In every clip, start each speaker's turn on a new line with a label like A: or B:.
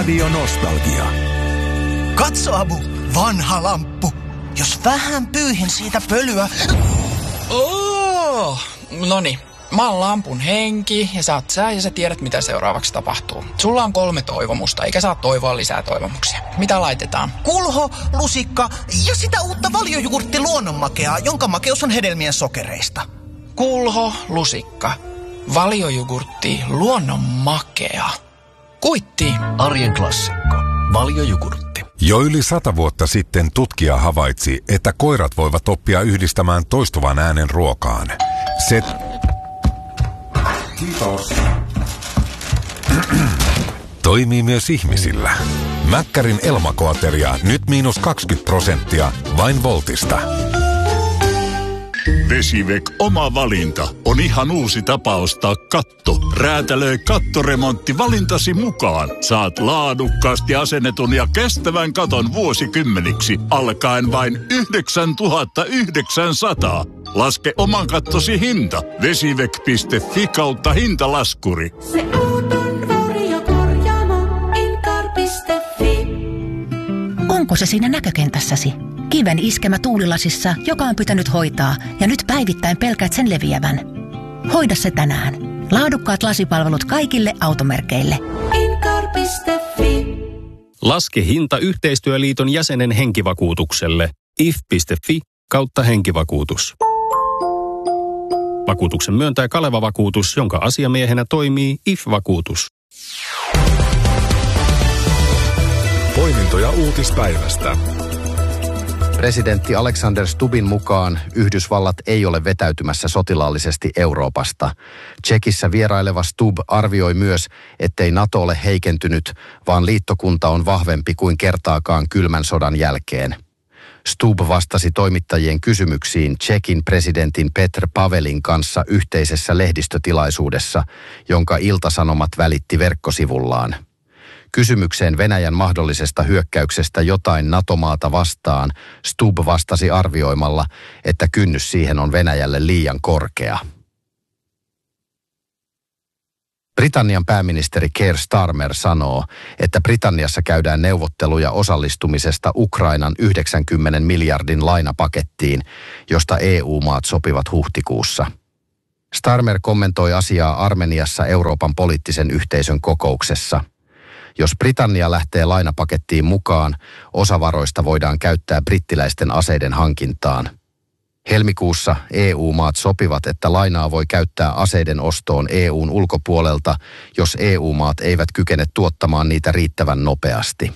A: Radionostalgia.
B: Katso, Abu, vanha lamppu. Jos vähän pyyhin siitä pölyä...
C: Noniin, mä oon lampun henki ja sä oot sä ja sä tiedät mitä seuraavaksi tapahtuu. Sulla on 3 toivomusta, eikä saa toivoa lisää toivomuksia. Mitä laitetaan?
B: Kulho, lusikka ja sitä uutta valiojugurtti luonnonmakeaa, jonka makeus on hedelmien sokereista.
C: Kulho, lusikka, valiojugurtti, luonnonmakea. Kuitti.
A: Arjen klassikko. Valiojugurtti.
D: Jo yli 100 vuotta sitten tutkija havaitsi, että koirat voivat oppia yhdistämään toistuvan äänen ruokaan. Se... Kiitos. Toimii myös ihmisillä. Mäkkärin Elmakoateria nyt -20% vain Voltista.
E: Vesivek oma valinta on ihan uusi tapa ostaa katto. Räätälöi kattoremontti valintasi mukaan. Saat laadukkaasti asennetun ja kestävän katon vuosikymmeniksi alkaen vain 9 900. Laske oman kattosi hinta. Vesivek.fi/hintalaskuri.
F: Se auton varjokorjaamo Enkar.fi.
G: Onko se siinä näkökentässäsi? Kiven iskemä tuulilasissa, joka on pitänyt hoitaa, ja nyt päivittäin pelkäät sen leviävän. Hoida se tänään. Laadukkaat lasipalvelut kaikille automerkeille.
F: Enkar.fi.
H: Laske hinta Yhteistyöliiton jäsenen henkivakuutukselle. if.fi/henkivakuutus. Vakuutuksen myöntää Kaleva Vakuutus, jonka asiamiehenä toimii IF-vakuutus.
A: Poimintoja uutispäivästä.
I: Presidentti Alexander Stubbin mukaan Yhdysvallat ei ole vetäytymässä sotilaallisesti Euroopasta. Tšekissä vieraileva Stubb arvioi myös, ettei NATO ole heikentynyt, vaan liittokunta on vahvempi kuin kertaakaan kylmän sodan jälkeen. Stubb vastasi toimittajien kysymyksiin Tšekin presidentin Petr Pavelin kanssa yhteisessä lehdistötilaisuudessa, jonka Ilta-Sanomat välitti verkkosivullaan. Kysymykseen Venäjän mahdollisesta hyökkäyksestä jotain NATO-maata vastaan Stubb vastasi arvioimalla, että kynnys siihen on Venäjälle liian korkea. Britannian pääministeri Keir Starmer sanoo, että Britanniassa käydään neuvotteluja osallistumisesta Ukrainan 90 miljardin lainapakettiin, josta EU-maat sopivat huhtikuussa. Starmer kommentoi asiaa Armeniassa Euroopan poliittisen yhteisön kokouksessa. Jos Britannia lähtee lainapakettiin mukaan, osa varoista voidaan käyttää brittiläisten aseiden hankintaan. Helmikuussa EU-maat sopivat, että lainaa voi käyttää aseiden ostoon EUn ulkopuolelta, jos EU-maat eivät kykene tuottamaan niitä riittävän nopeasti.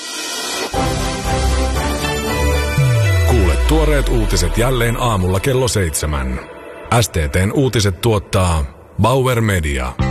A: Kuule tuoreet uutiset jälleen aamulla kello 7. STT:n uutiset tuottaa Bauer Media.